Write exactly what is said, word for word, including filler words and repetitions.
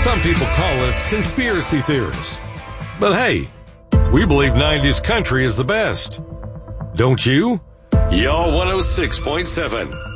Some people call us conspiracy theorists. But hey, we believe nineties country is the best. Don't you? Y'all one oh six point seven.